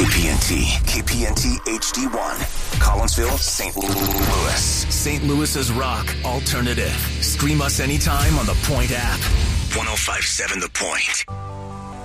KPNT, KPNT HD1, Collinsville, St. Louis. St. Louis's rock alternative. Stream us anytime on the Point app. 105.7 The Point.